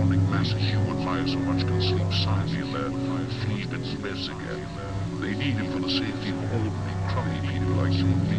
chronic mass of human lives so much can sleep soundly in their fleet-ridden beds again. They need it for the safety of ordinary crummy people like you and